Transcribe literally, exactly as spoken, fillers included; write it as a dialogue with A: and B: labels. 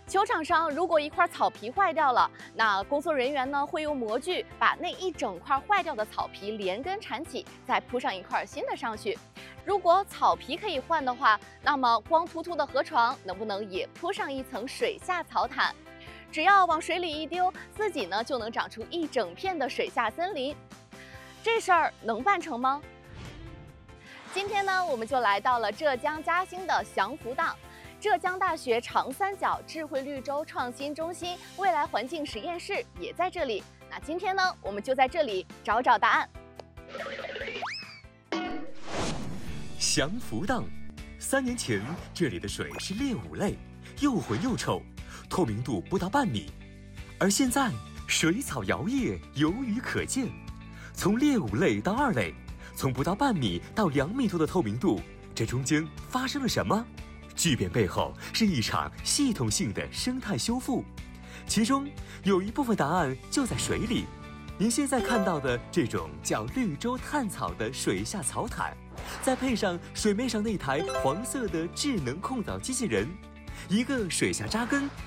A: 球场上如果一块草皮坏掉了，那工作人员呢会用模具把那一整块坏掉的草皮连根缠起，再铺上一块新的上去。如果草皮可以换的话，那么光秃秃的河床能不能也铺上一层水下草毯？只要往水里一丢，自己呢就能长出一整片的水下森林。这事儿能办成吗？今天呢，我们就来到了浙江嘉兴的祥福荡。浙江大学长三角智慧绿洲创新中心未来环境实验室也在这里。那今天呢，我们就在这里找找答案。
B: 祥福荡，三年前这里的水是劣五类，又浑又臭，透明度不到半米。而现在水草摇曳，有鱼可见。从劣五类到二类，从不到半米到两米多的透明度，这中间发生了什么？巨变背后是一场系统性的生态修复，其中有一部分答案就在水里。您现在看到的这种叫绿洲炭草的水下草毯，再配上水面上那台黄色的智能控藻机器人，一个水下扎根